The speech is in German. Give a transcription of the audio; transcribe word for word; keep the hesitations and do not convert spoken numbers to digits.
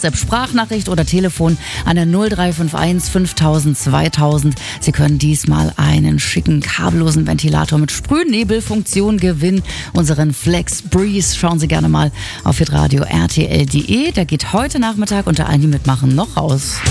WhatsApp, Sprachnachricht oder Telefon an der null drei fünf eins fünftausend zweitausend. Sie können diesmal einen schicken kabellosen Ventilator mit Sprühnebelfunktion gewinnen. Unseren Flex Breeze. Schauen Sie gerne mal auf hitradio R T L punkt de. Der geht heute Nachmittag unter allen, die mitmachen, noch raus.